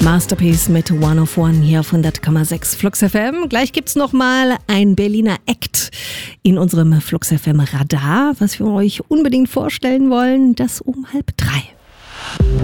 Masterpiece mit One of One hier auf 100,6 Flux FM. Gleich gibt's nochmal ein Berliner Act in unserem Flux FM Radar, was wir euch unbedingt vorstellen wollen, das um 2:30.